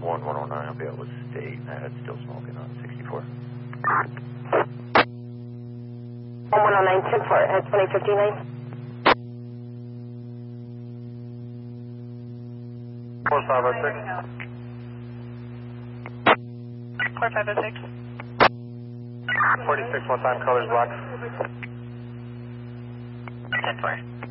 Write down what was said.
109, I'll be able to state that it's still smoking on 64. 109, 10-4 at 2059. 4506. 4506. 46, one time, colors black. 10-4.